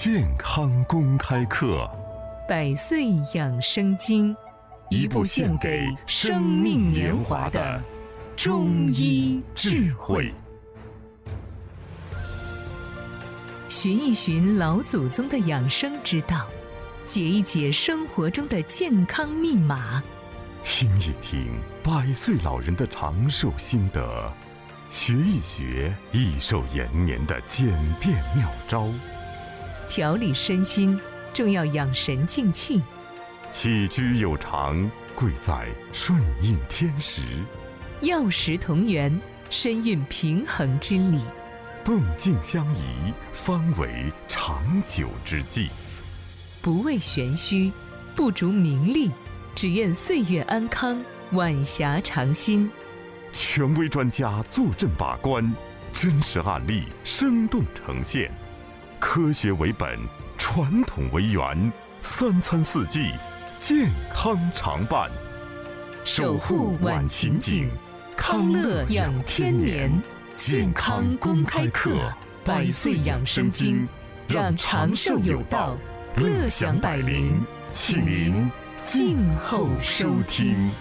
健康公开课， 百岁养生经， 一部献给生命年华的中医智慧。 寻一寻老祖宗的养生之道，解一解生活中的健康密码， 听一听百岁老人的长寿心得，学一学益寿延年的简便妙招。 调理身心，重要养神静气。 起居有常，贵在顺应天时。 药食同源，身运平衡之理。 动静相宜，方为长久之计。 不为玄虚，不逐名利，只愿岁月安康，晚霞长新。 权威专家坐镇把关，真实案例生动呈现，科学为本，传统为源，3餐4季，健康常伴。守护晚晴景，康乐养天年。健康公开课，百岁养生经，让长寿有道，乐享百龄，请您静候收听。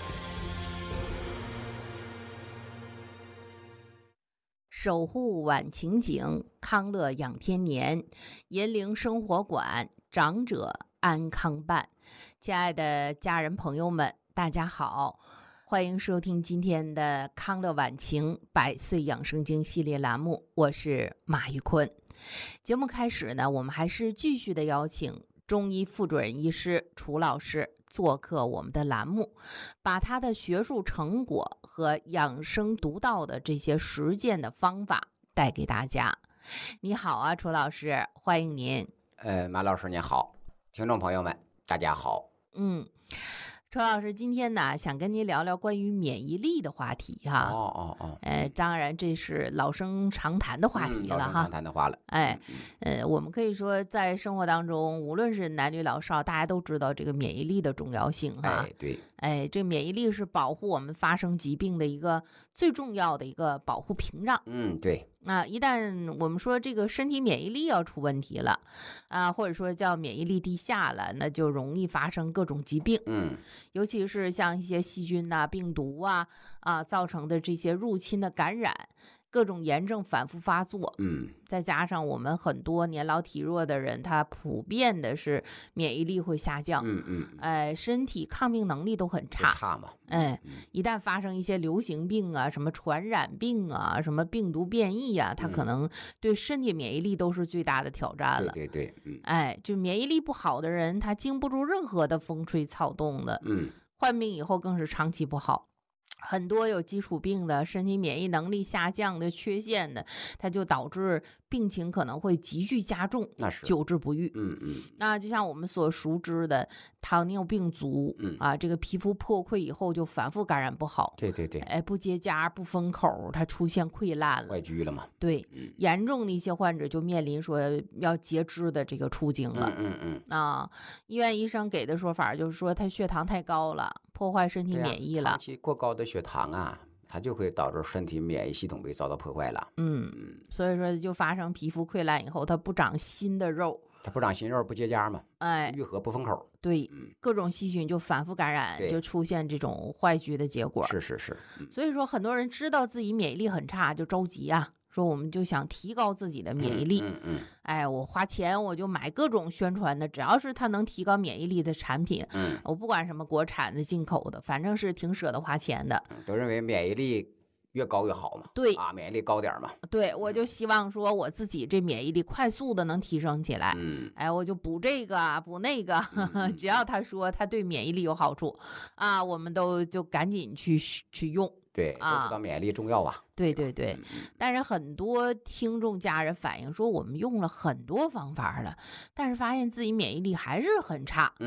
守护晚晴景，康乐养天年，银铃生活馆，长者安康伴。亲爱的家人朋友们，大家好，欢迎收听今天的康乐晚晴百岁养生经系列栏目，我是马玉坤。节目开始呢，我们还是继续的邀请中医副主任医师楚老师做客我们的栏目，把他的学术成果和养生独到的这些实践的方法带给大家。你好啊，楚老师，欢迎您。 马老师您好，听众朋友们大家好。 楚老师，今天呢，想跟您聊聊关于免疫力的话题哈。当然这是老生常谈的话题了哈。老生常谈的话了。 我们可以说在生活当中，无论是男女老少，大家都知道这个免疫力的重要性哈。 对。 这免疫力是保护我们发生疾病的一个最重要的一个保护屏障。 对。 一旦我们说这个身体免疫力要出问题了，或者说叫免疫力低下了，那就容易发生各种疾病。尤其是像一些细菌啊、病毒造成的这些入侵的感染，各种炎症反复发作。再加上我们很多年老体弱的人，他普遍的是免疫力会下降。身体抗病能力都很差嘛。 一旦发生一些流行病啊、什么传染病啊、什么病毒变异啊，它可能对身体免疫力都是最大的挑战了。 对。 就免疫力不好的人，他经不住任何的风吹草动的。患病以后更是长期不好。很多有基础病的、身体免疫能力下降的、缺陷的，它就导致病情可能会急剧加重， 那是久治不愈。那就像我们所熟知的糖尿病足，这个皮肤破溃以后就反复感染不好。 对。 不结痂、不封口，它出现溃烂了， 外疽了嘛。 对。严重的一些患者就面临说要截肢的这个处境了。医院医生给的说法就是说他血糖太高了，破坏身体免疫了。 长期过高的血糖它就会导致身体免疫系统被遭到破坏了。 所以说就发生皮肤溃烂以后，它不长新的肉， 它不长新肉，不结痂嘛。愈合不封口。 对。各种细菌就反复感染，就出现这种坏疽的结果。 是。 所以说很多人知道自己免疫力很差就着急说我们就想提高自己的免疫力。我花钱我就买各种宣传的，只要是它能提高免疫力的产品，我不管什么国产的、进口的，反正是挺舍得花钱的。 都认为免疫力越高越好嘛。 对。 免疫力高点嘛。 对，我就希望说我自己这免疫力快速的能提升起来。我就补这个补那个，只要他说他对免疫力有好处我们都就赶紧去用。 对，都知道免疫力重要对。但是很多听众家人反映说，我们用了很多方法了，但是发现自己免疫力还是很差。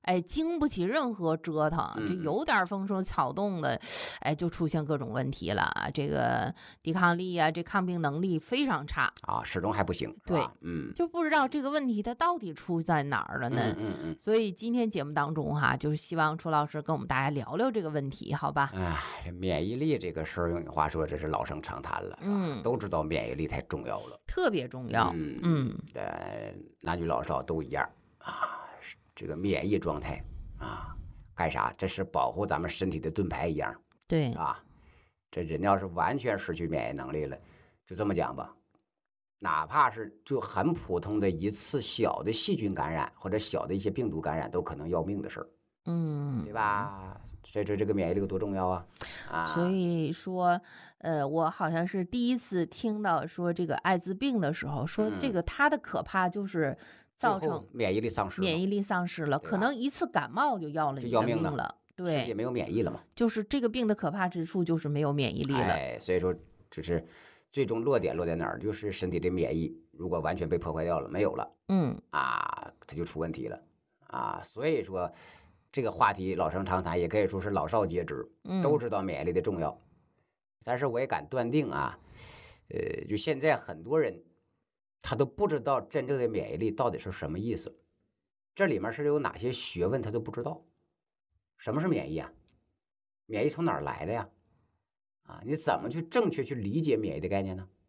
经不起任何折腾，就有点风吹草动的，就出现各种问题了。这个抵抗力啊，这抗病能力非常差啊，始终还不行，是吧？ 就不知道这个问题它到底出在哪儿了呢？所以今天节目当中就是希望楚老师跟我们大家聊聊这个问题，好吧？ 这免疫力这个事儿，用你话说，这是老生常谈了，都知道免疫力太重要了， 特别重要。 男女老少都一样啊。这个免疫状态啊，干啥？这是保护咱们身体的盾牌一样， 对啊。这人要是完全失去免疫能力了，就这么讲吧，哪怕是就很普通的一次小的细菌感染或者小的一些病毒感染，都可能要命的事儿，对吧？所以说这个免疫力有多重要啊！ 所以说，我好像是第一次听到说这个艾滋病的时候，说这个它的可怕就是造成免疫力丧失了， 可能一次感冒就要了你的命了，对， 身体没有免疫了嘛。 就是这个病的可怕之处就是没有免疫力了。 所以说就是最终落点落在哪儿？就是身体的免疫如果完全被破坏掉了，没有了，它就出问题了啊。所以说这个话题老生常谈，也可以说是老少皆知，都知道免疫力的重要。但是我也敢断定就现在很多人他都不知道真正的免疫力到底是什么意思，这里面是有哪些学问他都不知道。什么是免疫啊？免疫从哪儿来的呀？你怎么去正确去理解免疫的概念呢？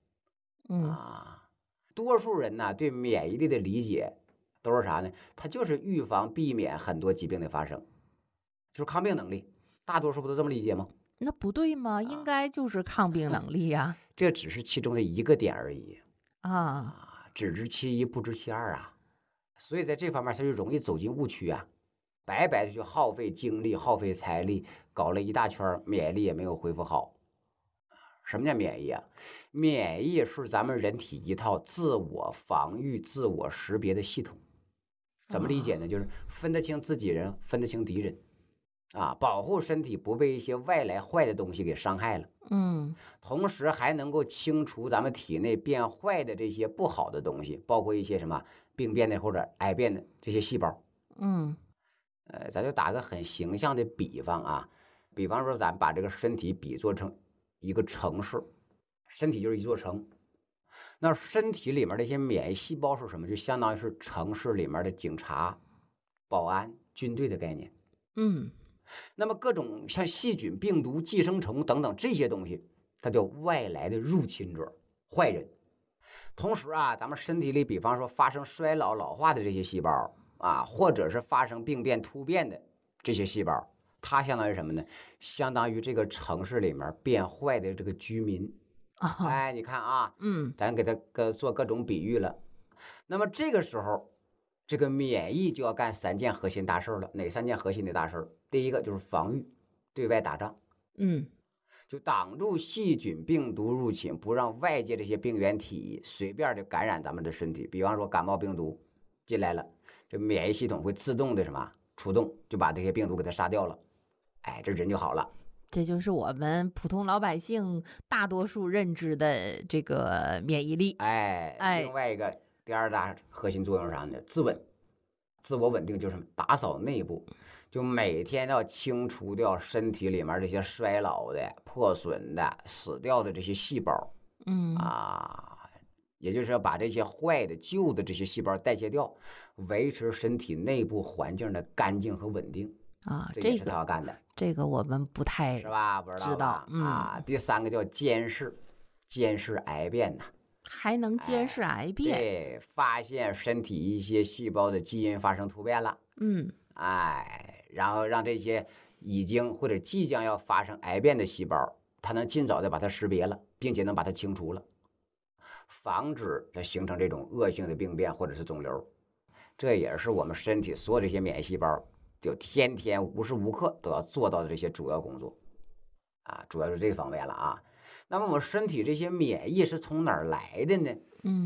多数人呢对免疫力的理解都是啥呢？它就是预防避免很多疾病的发生，就是抗病能力。大多数不都这么理解吗？ 那不对吗？应该就是抗病能力呀。 这只是其中的一个点而已只知其一不知其二啊。所以在这方面他就容易走进误区啊，白白的去耗费精力耗费财力，搞了一大圈，免疫力也没有恢复好。什么叫免疫啊？免疫是咱们人体一套自我防御自我识别的系统。怎么理解呢？就是分得清自己人，分得清敌人保护身体不被一些外来坏的东西给伤害了，同时还能够清除咱们体内变坏的这些不好的东西，包括一些什么病变的或者癌变的这些细胞。咱就打个很形象的比方比方说咱把这个身体比作成一个城市，身体就是一座城，那身体里面的一些免疫细胞是什么？就相当于是城市里面的警察、保安、军队的概念。那么各种像细菌、病毒、寄生虫等等这些东西，它叫外来的入侵者、坏人。同时咱们身体里比方说发生衰老老化的这些细胞或者是发生病变突变的这些细胞，它相当于什么呢？相当于这个城市里面变坏的这个居民。你看咱给它做各种比喻了。那么这个时候这个免疫就要干3件核心大事了。哪3件核心的大事？第一个就是防御，对外打仗，就挡住细菌病毒入侵，不让外界这些病原体随便的感染咱们的身体。比方说感冒病毒进来了，这免疫系统会自动的什么出动，就把这些病毒给它杀掉了，这人就好了。 这就是我们普通老百姓大多数认知的这个免疫力。 另外一个第2大核心作用是啥呢？自稳，自我稳定，就是打扫内部，就每天要清除掉身体里面这些衰老的、破损的、死掉的这些细胞。也就是要把这些坏的、旧的这些细胞代谢掉，维持身体内部环境的干净和稳定。这也是他要干的。 这个我们不太是吧？不知道吧？第3个叫监视，监视癌变呐。 还能监视癌变？ 对，发现身体一些细胞的基因发生突变了。然后让这些已经或者即将要发生癌变的细胞，它能尽早的把它识别了，并且能把它清除了，防止它形成这种恶性的病变或者是肿瘤。这也是我们身体所有这些免疫细胞就天天无时无刻都要做到的这些主要工作主要是这个方面了那么我们身体这些免疫是从哪儿来的呢？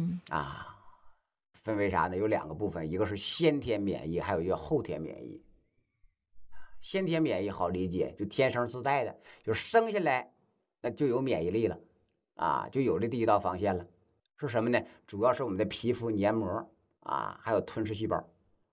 分为啥呢？有2个部分，一个是先天免疫，还有一个后天免疫。先天免疫好理解，就天生自带的，就生下来那就有免疫力了就有这第1道防线了。是什么呢？主要是我们的皮肤黏膜还有吞噬细胞。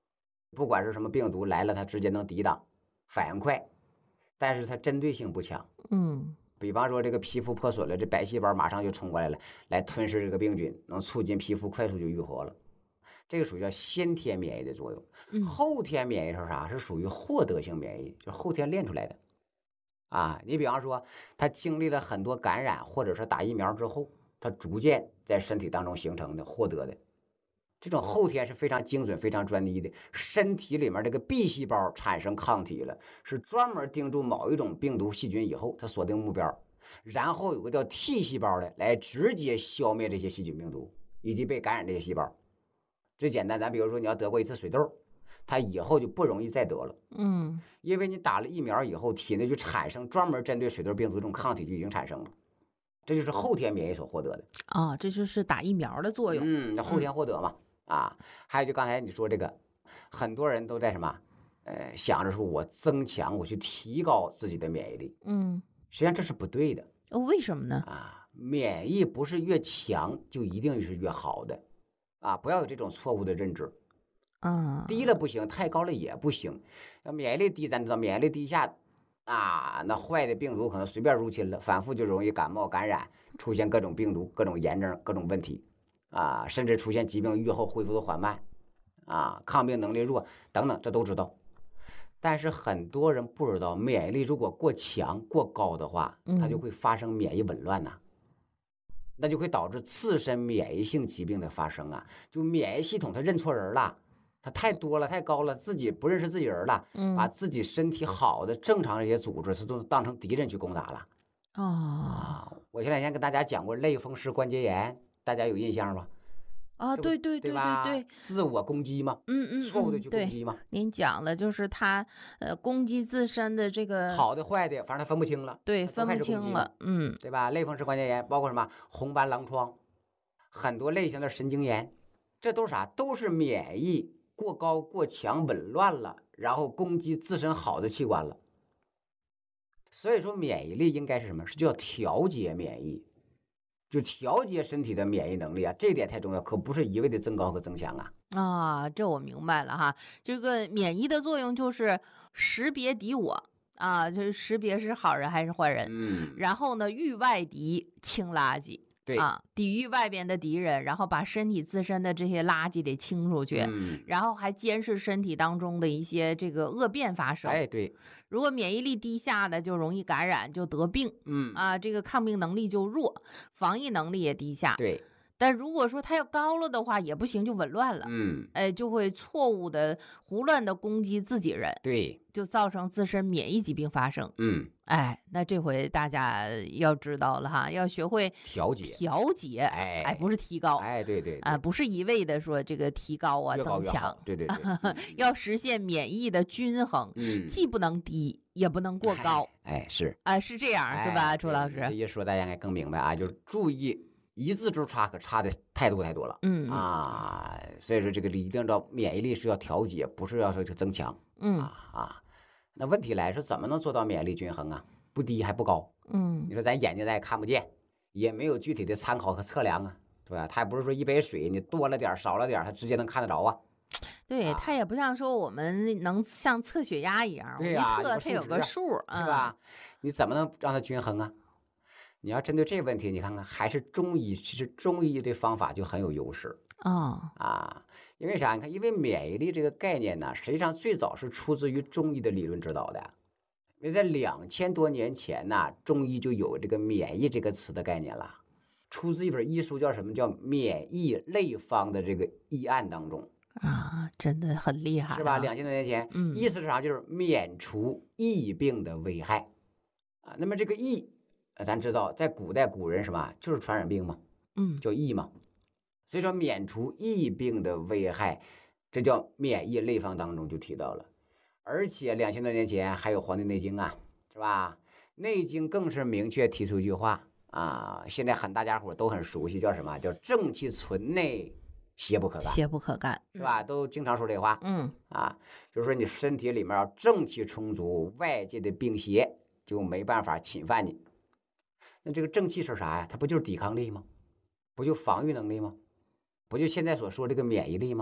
不管是什么病毒来了，它直接能抵挡，反应快，但是它针对性不强。比方说这个皮肤破损了，这白细胞马上就冲过来了，来吞噬这个病菌，能促进皮肤快速就愈合了。这个属于叫先天免疫的作用。后天免疫是啥？是属于获得性免疫，就后天练出来的。你比方说他经历了很多感染，或者是打疫苗之后，他逐渐在身体当中形成的、获得的。这种后天是非常精准、非常专一的。身体里面这个 B 细胞产生抗体了，是专门盯住某一种病毒细菌以后，它锁定目标，然后有个叫 T 细胞的来直接消灭这些细菌病毒以及被感染这些细胞。最简单，咱比如说你要得过一次水痘，它以后就不容易再得了。因为你打了疫苗以后，体内就产生专门针对水痘病毒这种抗体就已经产生了。这就是后天免疫所获得的。 这就是打疫苗的作用。 后天获得嘛。还有就刚才你说这个，很多人都在什么，想着说我增强，我去提高自己的免疫力。实际上这是不对的。 为什么呢？ 免疫不是越强就一定是越好的。不要有这种错误的认知。低了不行，太高了也不行。免疫力低，咱知道免疫力低下，那坏的病毒可能随便入侵了，反复就容易感冒感染，出现各种病毒、各种炎症、各种问题。甚至出现疾病愈后恢复的缓慢，抗病能力弱等等，这都知道。但是很多人不知道，免疫力如果过强过高的话，它就会发生免疫紊乱那就会导致自身免疫性疾病的发生就免疫系统它认错人了，它太多了太高了，自己不认识自己人了，把自己身体好的正常这些组织，它都当成敌人去攻打了。我前两天跟大家讲过类风湿关节炎。大家有印象吗？ 对吧？自我攻击嘛，错误的去攻击嘛。 您讲了，就是他攻击自身的这个好的坏的，反正他分不清了。 对，分不清了。 对吧？类风湿关节炎包括什么红斑狼疮，很多类型的神经炎，这都是啥？都是免疫过高过强紊乱了，然后攻击自身好的器官了。所以说免疫力应该是什么？是叫调节免疫。就调节身体的免疫能力这一点太重要，可不是一味的增高和增强这我明白了哈。这个免疫的作用就是识别敌我就是识别是好人还是坏人。然后呢，御外敌，清垃圾。 对抵御外边的敌人，然后把身体自身的这些垃圾得清出去，然后还监视身体当中的一些这个恶变发生。 对。 如果免疫力低下的就容易感染，就得病。这个抗病能力就弱，防疫能力也低下。 对。 但如果说它要高了的话，也不行，就紊乱了。就会错误的、胡乱的攻击自己人。 对。 就造成自身免疫疾病发生。那这回大家要知道了哈，要学会调节。不是提高。 对。 不是一味的说这个提高增强。 对。 要实现免疫的均衡，既不能低，也不能过高。 是。 是这样是吧，朱老师？ 这一说大家应该更明白就是注意一字之差，可差的太多了。所以说这个一定知道免疫力是要调节，不是要说增强。那问题来说，怎么能做到免疫力均衡不低还不高。你说咱眼睛咱也看不见，也没有具体的参考和测量是吧？它也不是说一杯水你多了点少了点，它直接能看得着对，它也不像说我们能像测血压一样，一测它有个数， 对吧？你怎么能让它均衡你要针对这个问题，你看看还是中医，其实中医的方法就很有优势因为啥？你看，因为免疫力这个概念实际上最早是出自于中医的理论指导的。因为在2000多年前中医就有这个免疫这个词的概念了，出自一本医书，叫什么？叫《免疫类方》的这个医案当中真的很厉害， 是吧？2000多年前，意思是啥？就是免除疫病的危害那么这个疫，咱知道在古代古人什么？就是传染病嘛，叫疫嘛。所以说免除疫病的危害，这叫免疫类方当中就提到了。而且2000多年前还有《黄帝内经》是吧？内经更是明确提出一句话现在大家伙都很熟悉，叫什么？叫正气存内，邪不可干。 邪不可干， 是吧？都经常说这话。就是说你身体里面要正气充足，外界的病邪就没办法侵犯你。那这个正气是啥呀？它不就是抵抗力吗？不就防御能力吗？不就现在所说这个免疫力吗？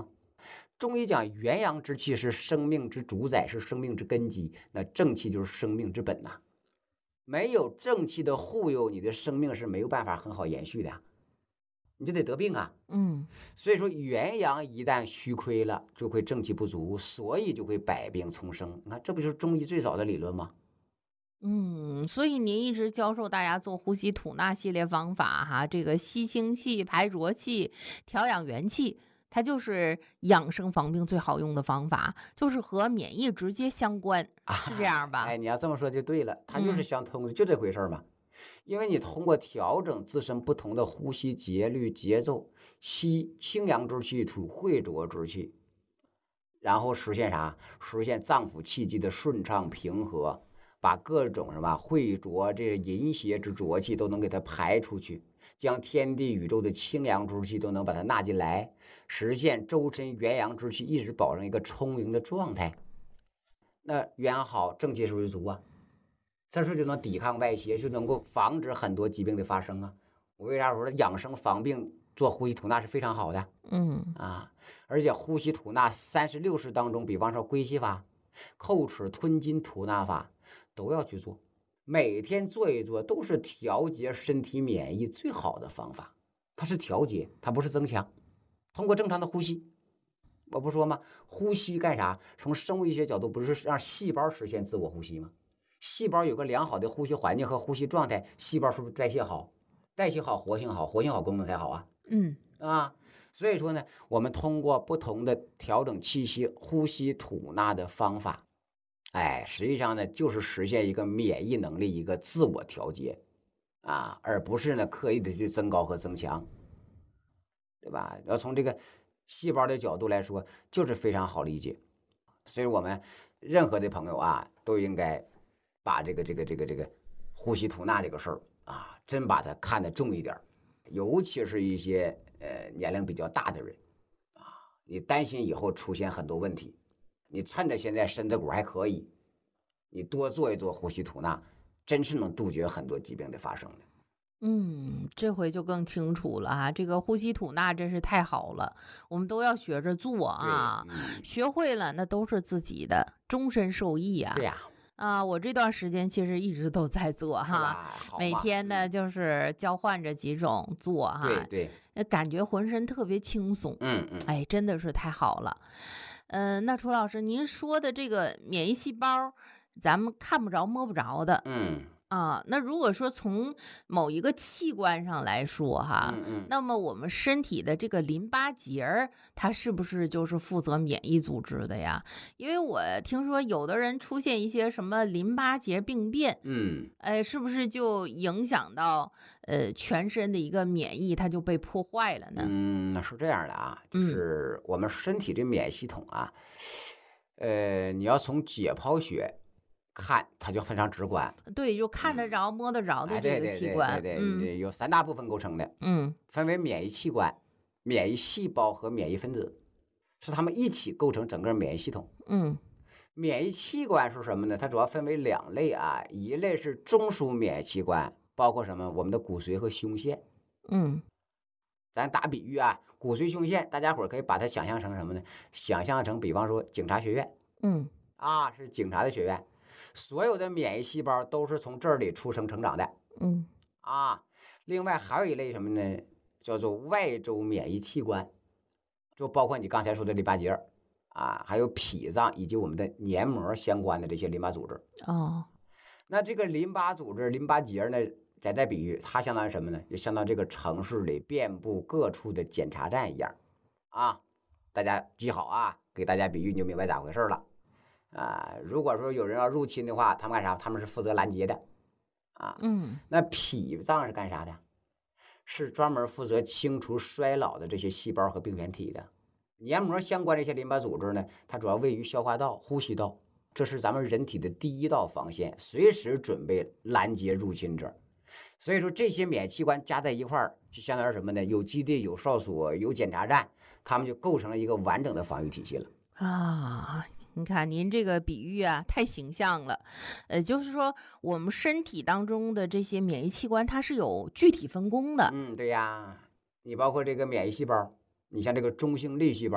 中医讲元阳之气是生命之主宰，是生命之根基，那正气就是生命之本呐。没有正气的护佑，你的生命是没有办法很好延续的，你就得得病啊。所以说元阳一旦虚亏了，就会正气不足，所以就会百病丛生。你看，这不就是中医最早的理论吗？ 所以您一直教授大家做呼吸吐纳系列方法哈，这个吸清气、排浊气、调养元气，它就是养生防病最好用的方法，就是和免疫直接相关，是这样吧？ 你要这么说就对了，它就是相通的，就这回事嘛。因为你通过调整自身不同的呼吸节律节奏，吸清阳之气，吐秽浊之气，然后实现啥？实现脏腑气机的顺畅平和。把各种什么秽浊这淫邪之浊气都能给它排出去，将天地宇宙的清阳之气都能把它纳进来，实现周身元阳之气一直保证一个充盈的状态。那元阳好，正气是不是足啊？这时候就能抵抗外邪，就能够防止很多疾病的发生啊。我为啥说养生防病做呼吸吐纳是非常好的？而且呼吸吐纳36式当中，比方说归息法、叩齿吞津吐纳法都要去做，每天做一做，都是调节身体免疫最好的方法。它是调节，它不是增强。通过正常的呼吸，我不说吗？呼吸干啥？从生物医学角度，不是让细胞实现自我呼吸吗？细胞有个良好的呼吸环境和呼吸状态，细胞是不是代谢好？代谢好，活性好，活性好，功能才好啊。所以说呢，我们通过不同的调整气息、呼吸吐纳的方法。实际上呢，就是实现一个免疫能力，一个自我调节而不是呢刻意的去增高和增强，对吧？要从这个细胞的角度来说，就是非常好理解。所以我们任何的朋友都应该把这个呼吸吐纳这个事儿真把它看得重一点，尤其是一些年龄比较大的人你担心以后出现很多问题。你趁着现在身子骨还可以，你多做一做呼吸吐纳，真是能杜绝很多疾病的发生的。 这回就更清楚了这个呼吸吐纳真是太好了，我们都要学着做学会了那都是自己的，终身受益对呀。 我这段时间其实一直都在做每天呢就是交换着几种做对， 感觉浑身特别轻松。真的是太好了。那楚老师，您说的这个免疫细胞，咱们看不着摸不着的，那如果说从某一个器官上来说那么我们身体的这个淋巴结它是不是就是负责免疫组织的呀？因为我听说有的人出现一些什么淋巴结病变，是不是就影响到全身的一个免疫，它就被破坏了呢？ 那是这样的就是我们身体的免疫系统你要从解剖学看，它就非常直观。 对，就看得着、摸得着的这个器官。 对，有3大部分构成的。分为免疫器官、免疫细胞和免疫分子，是它们一起构成整个免疫系统。免疫器官是什么呢？它主要分为2类一类是中枢免疫器官，包括什么？我们的骨髓和胸腺。咱打比喻骨髓、胸腺，大家伙可以把它想象成什么呢？想象成比方说警察学院。是警察的学院。所有的免疫细胞都是从这里出生成长的。另外还有一类什么呢？叫做外周免疫器官，就包括你刚才说的淋巴结还有脾脏以及我们的黏膜相关的这些淋巴组织。那这个淋巴组织、淋巴结呢，再比喻，它相当于什么呢？就相当于这个城市里遍布各处的检查站一样大家记好给大家比喻你就明白咋回事了。如果说有人要入侵的话，他们干啥？他们是负责拦截的那脾脏是干啥的？是专门负责清除衰老的这些细胞和病原体的。黏膜相关这些淋巴组织呢，它主要位于消化道、呼吸道，这是咱们人体的第一道防线，随时准备拦截入侵者。所以说这些免疫器官加在一块儿，就相当于什么呢？有基地、有哨所、有检查站，它们就构成了一个完整的防御体系了你看您这个比喻太形象了，就是说我们身体当中的这些免疫器官，它是有具体分工的。 对呀，你包括这个免疫细胞，你像这个中性粒细胞，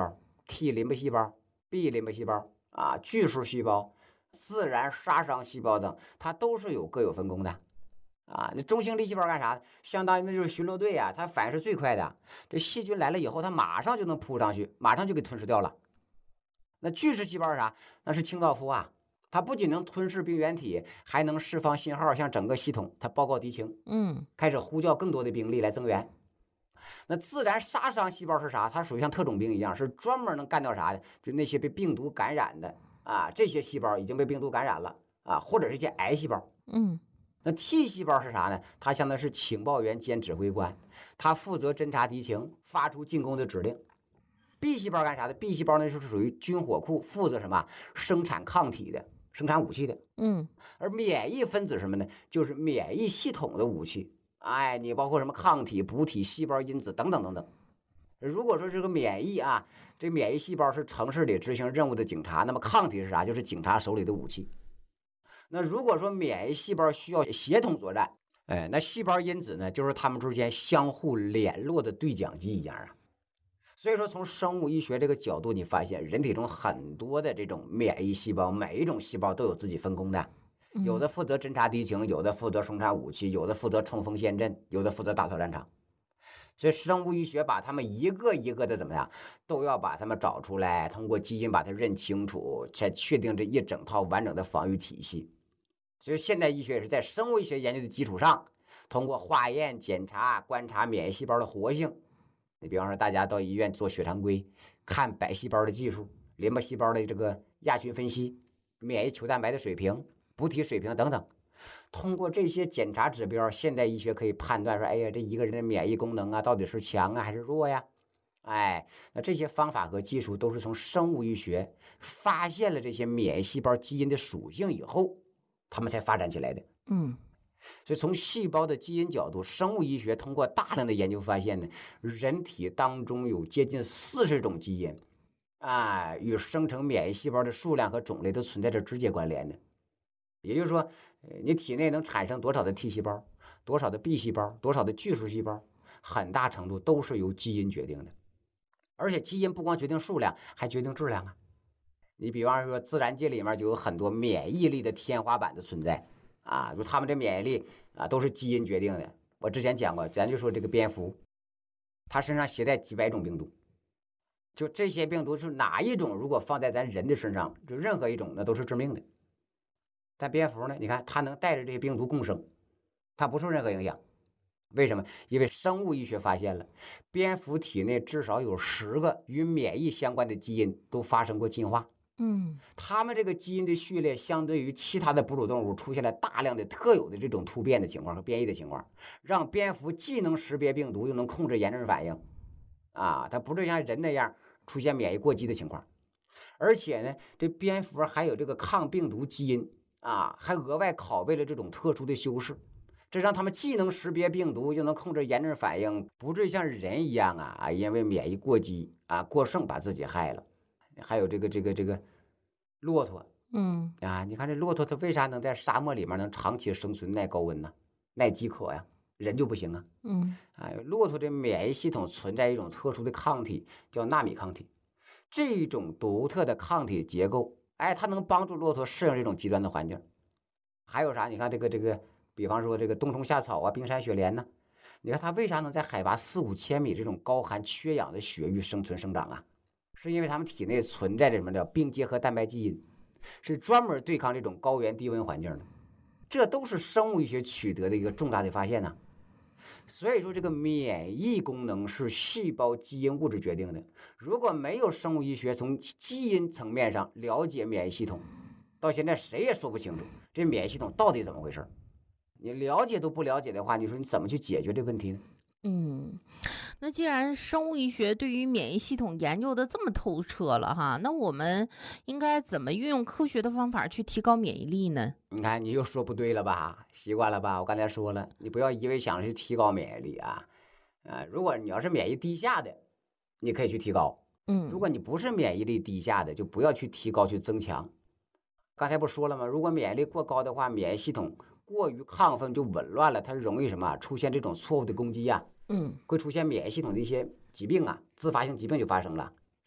T 淋巴细胞、B 淋巴细胞啊、巨噬细胞、自然杀伤细胞等，它都是各有分工的。啊，那中性粒细胞干啥？相当于那就是巡逻队啊，它反应是最快的。这细菌来了以后，它马上就能扑上去，马上就给吞噬掉了。那巨噬细胞是啥？那是清道夫啊，它不仅能吞噬病原体，还能释放信号，向整个系统它报告敌情，开始呼叫更多的兵力来增援。那自然杀伤细胞是啥？它属于像特种兵一样，是专门能干掉啥的？就那些被病毒感染的啊，这些细胞已经被病毒感染了啊，或者是一些癌细胞。那 T 细胞是啥呢？它相当于是情报员兼指挥官，它负责侦察敌情，发出进攻的指令。B 细胞干啥的 ？B 细胞呢就是属于军火库，负责什么？生产抗体的，生产武器的。而免疫分子什么呢？就是免疫系统的武器。哎，你包括什么抗体、补体、细胞因子等等等等。如果说这个免疫啊，这免疫细胞是城市里执行任务的警察，那么抗体是啥？就是警察手里的武器。那如果说免疫细胞需要协同作战，那细胞因子呢，就是它们之间相互联络的对讲机一样啊。所以说，从生物医学这个角度，你发现人体中很多的这种免疫细胞，每一种细胞都有自己分工的，有的负责侦察敌情，有的负责生产武器，有的负责冲锋陷阵，有的负责打扫战场。所以生物医学把它们一个一个的怎么样，都要把它们找出来，通过基因把它认清楚，才确定这一整套完整的防御体系。所以现代医学也是在生物医学研究的基础上，通过化验、检查、观察免疫细胞的活性。你比方说，大家到医院做血常规，看白细胞的技术、淋巴细胞的这个亚群分析、免疫球蛋白的水平、补体水平等等。通过这些检查指标，现代医学可以判断说，哎呀，这一个人的免疫功能啊，到底是强啊还是弱呀？哎，那这些方法和技术都是从生物医学发现了这些免疫细胞基因的属性以后，他们才发展起来的。所以从细胞的基因角度，生物医学通过大量的研究发现呢，人体当中有接近40种基因，啊，与生成免疫细胞的数量和种类都存在着直接关联的。也就是说，你体内能产生多少的 T 细胞，多少的 B 细胞，多少的巨噬细胞，很大程度都是由基因决定的。而且基因不光决定数量，还决定质量啊。你比方说，自然界里面就有很多免疫力的天花板的存在啊，就他们这免疫力啊都是基因决定的。我之前讲过，咱就说这个蝙蝠，它身上携带几百种病毒，就这些病毒是哪一种，如果放在咱人的身上，就任何一种那都是致命的。但蝙蝠呢，你看它能带着这些病毒共生，它不受任何影响。为什么？因为生物医学发现了，蝙蝠体内至少有10个与免疫相关的基因都发生过进化。它们这个基因的序列相对于其他的哺乳动物出现了大量的特有的这种突变的情况和变异的情况，让蝙蝠既能识别病毒，又能控制炎症反应，啊，它不是像人那样出现免疫过激的情况。而且呢，这蝙蝠还有这个抗病毒基因啊，还额外拷贝了这种特殊的修饰，这让他们既能识别病毒，又能控制炎症反应，不至于像人一样啊，因为免疫过激啊过剩把自己害了。还有这个骆驼，你看这骆驼它为啥能在沙漠里面能长期生存、耐高温呢？耐饥渴呀，人就不行啊。骆驼这免疫系统存在一种特殊的抗体，叫纳米抗体。这种独特的抗体结构，它能帮助骆驼适应这种极端的环境。还有啥？你看这个，比方说这个冬虫夏草啊、冰山雪莲呢，你看它为啥能在海拔4、5千米这种高寒缺氧的雪域生存生长啊？是因为它们体内存在着什么叫冰结合蛋白基因，是专门对抗这种高原低温环境的。这都是生物医学取得的一个重大的发现呢。所以说，这个免疫功能是细胞基因物质决定的。如果没有生物医学从基因层面上了解免疫系统，到现在谁也说不清楚这免疫系统到底怎么回事。你了解都不了解的话，你说你怎么去解决这个问题呢？ 那既然生物医学对于免疫系统研究的这么透彻了哈，那我们应该怎么运用科学的方法去提高免疫力呢？ 你看你又说不对了吧，习惯了吧？我刚才说了，你不要一味想着去提高免疫力啊。如果你要是免疫低下的，你可以去提高。如果你不是免疫力低下的，就不要去提高去增强。刚才不说了吗？如果免疫力过高的话，免疫系统过于亢奋就紊乱了，它容易什么出现这种错误的攻击啊，会出现免疫系统的一些疾病啊，自发性疾病就发生了，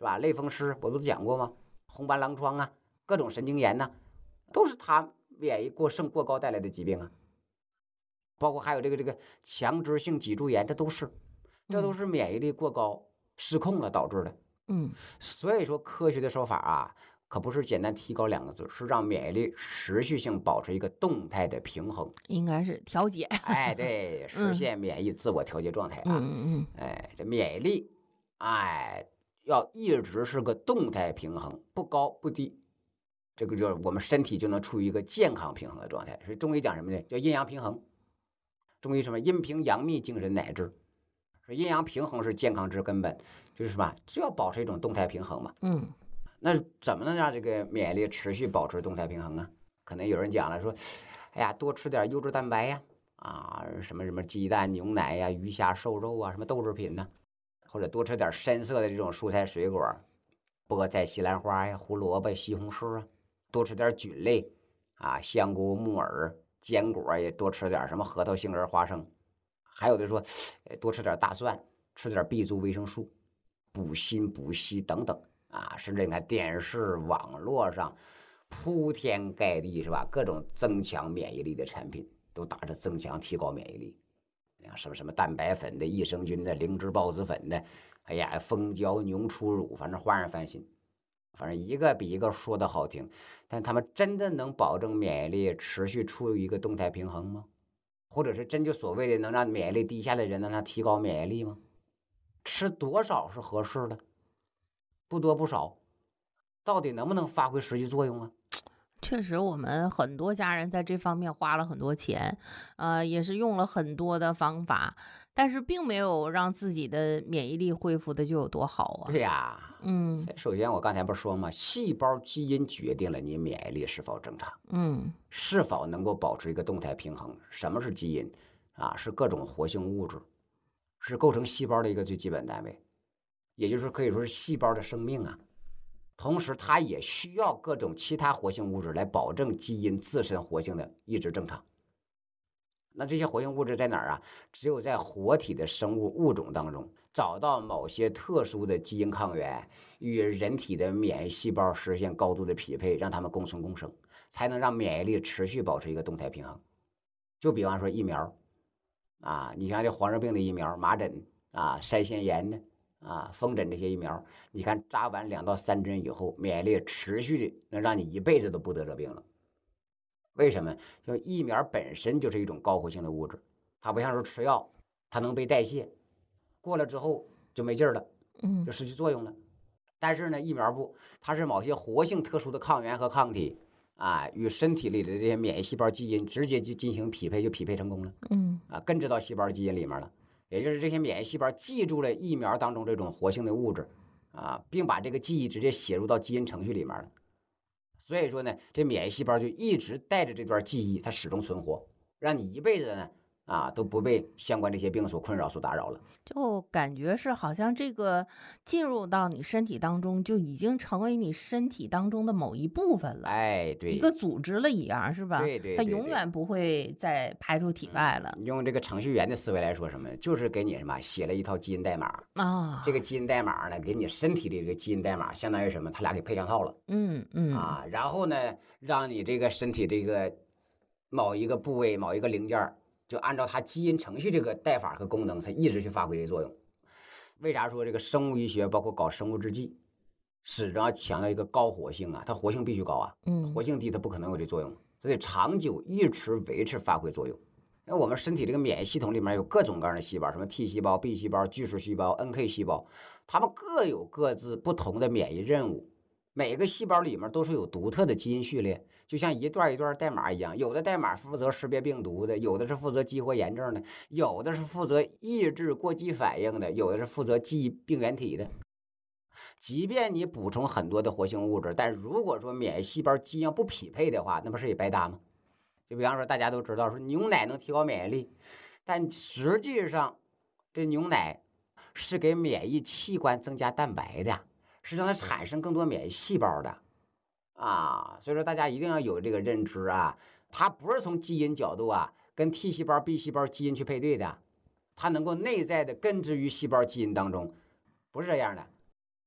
吧？类风湿我不是讲过吗？红斑狼疮啊，各种神经炎呐，都是它免疫过剩过高带来的疾病啊。包括还有这个强直性脊柱炎，这都是免疫力过高失控了导致的。所以说科学的说法啊，可不是简单提高2个字，是让免疫力持续性保持一个动态的平衡， 应该是调节。 哎，对，实现免疫自我调节状态啊。哎，这免疫力，哎，要一直是个动态平衡，不高不低，这个就是我们身体就能处于一个健康平衡的状态。所以中医讲什么呢？叫阴阳平衡。中医什么？阴平阳秘，精神乃治。阴阳平衡是健康之根本，就是什么？就要保持一种动态平衡嘛。那怎么能让这个免疫力持续保持动态平衡啊？可能有人讲了说，哎呀，多吃点优质蛋白呀，什么鸡蛋、牛奶呀、鱼虾、瘦肉啊，什么豆制品呢，或者多吃点深色的这种蔬菜水果，菠菜、西兰花呀、胡萝卜、西红柿啊，多吃点菌类啊，香菇、木耳、坚果也多吃点，什么核桃、杏仁、花生。还有的说，多吃点大蒜，吃点 B 族维生素，补锌补硒等等啊，甚至你看电视网络上铺天盖地是吧？各种增强免疫力的产品都打着增强提高免疫力，什么蛋白粉的、益生菌的、灵芝孢子粉的，哎呀，蜂胶、牛初乳，反正花样翻新，反正一个比一个说的好听，但他们真的能保证免疫力持续处于一个动态平衡吗？或者是真就所谓的能让免疫力低下的人让他提高免疫力吗？吃多少是合适的？不多不少，到底能不能发挥实际作用啊？ 确实，我们很多家人在这方面花了很多钱，也是用了很多的方法，但是并没有让自己的免疫力恢复的就有多好啊。 对呀，首先我刚才不是说吗？细胞基因决定了你免疫力是否正常，是否能够保持一个动态平衡。什么是基因啊？是各种活性物质，是构成细胞的一个最基本单位，也就是可以说是细胞的生命啊。同时它也需要各种其他活性物质来保证基因自身活性的一直正常。那这些活性物质在哪儿啊？只有在活体的生物物种当中找到某些特殊的基因抗原，与人体的免疫细胞实现高度的匹配，让它们共存共生，才能让免疫力持续保持一个动态平衡。就比方说疫苗啊，你像这黄热病的疫苗、麻疹啊、腮腺炎的风疹这些疫苗，你看扎完2到3针以后，免疫力持续的能让你一辈子都不得这病了。为什么？就疫苗本身就是一种高活性的物质，它不像说吃药，它能被代谢，过了之后就没劲儿了，就失去作用了。但是呢，疫苗不，它是某些活性特殊的抗原和抗体与身体里的这些免疫细胞基因直接就进行匹配，就匹配成功了，根植到细胞基因里面了。也就是这些免疫细胞记住了疫苗当中这种活性的物质并把这个记忆直接写入到基因程序里面了。所以说呢，这免疫细胞就一直带着这段记忆，它始终存活，让你一辈子呢都不被相关这些病所困扰、所打扰了。 就感觉是好像这个进入到你身体当中，就已经成为你身体当中的某一部分了， 哎，对， 一个组织了一样，是吧？ 对， 它永远不会再排出体外了。 用这个程序员的思维来说，什么就是给你什么写了一套基因代码这个基因代码呢，给你身体里这个基因代码，相当于什么？它俩给配上套了，然后呢，让你这个身体这个某一个部位、某一个零件就按照它基因程序这个代法和功能，它一直去发挥这作用。为啥说这个生物医学包括搞生物制剂，始终要强调一个高活性它活性必须高活性低它不可能有这作用，所以长久一直维持发挥作用。因为我们身体这个免疫系统里面有各种各样的细胞，什么 T 细胞、B 细胞、巨噬细胞、NK 细胞，它们各有各自不同的免疫任务。每个细胞里面都是有独特的基因序列，就像一段一段代码一样，有的代码负责识别病毒的，有的是负责激活炎症的，有的是负责抑制过激反应的，有的是负责记忆病原体的。即便你补充很多的活性物质，但如果说免疫细胞基因不匹配的话，那不是也白搭吗？就比方说大家都知道说牛奶能提高免疫力，但实际上这牛奶是给免疫器官增加蛋白的，是让它产生更多免疫细胞的所以说大家一定要有这个认知它不是从基因角度跟 T 细胞 B 细胞基因去配对的，它能够内在的根植于细胞基因当中，不是这样的